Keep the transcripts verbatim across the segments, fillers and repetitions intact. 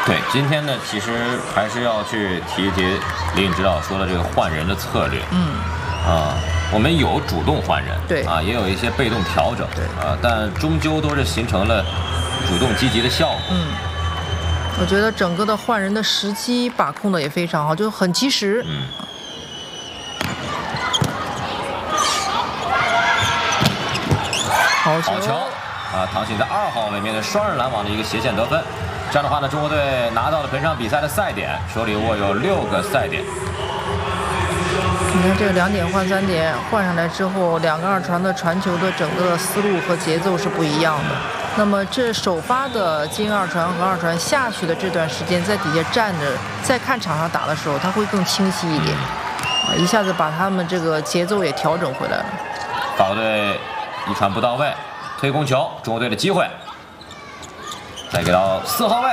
对，今天呢，其实还是要去提一提李颖指导说的这个换人的策略。 嗯。 啊，我们有主动换人， 对啊，也有一些被动调整， 对啊，但终究都是形成了主动积极的效果。 嗯，我觉得整个的换人的时机把控的也非常好，就很及时。 嗯。 好球！ 好球！啊，唐鑫在二号位面对双人拦网的一个斜线得分。这样的话呢，中国队拿到了本场比赛的赛点，手里握有六个赛点。 你看这个两点换三点换上来之后，两个二传的传球的整个的思路和节奏是不一样的。那么这首发的金二传和二传下去的这段时间，在底下站着再看场上打的时候，他会更清晰一点，啊，一下子把他们这个节奏也调整回来了。 法国队一传不到位，推攻球，中国队的机会，再给到四号位。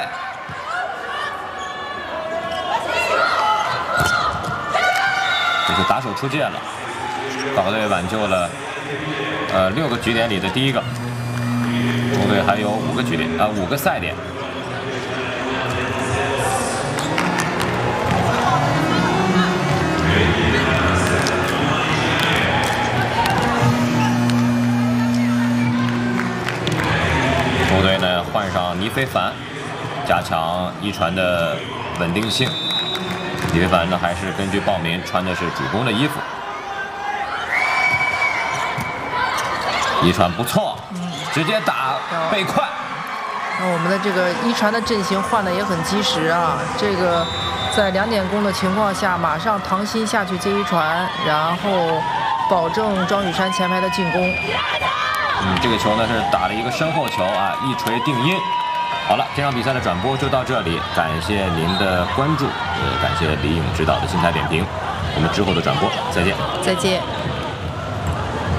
这是打手出界了，法国队挽救了呃六个局点里的第一个，中国队还有五个局点啊、呃、五个赛点。中国队呢换上倪飞凡，加强一传的稳定性。李非凡呢，还是根据报名穿的是主攻的衣服。一传不错，直接打背快。 那我们的这个一传的阵型换的也很及时啊！这个在两点攻的情况下，马上唐鑫下去接一传，然后保证庄宇珊前排的进攻。 嗯，这个球呢是打了一个身后球啊，一锤定音。好了，这场比赛的转播就到这里，感谢您的关注，也感谢李颖指导的精彩点评。我们之后的转播再见。 再见。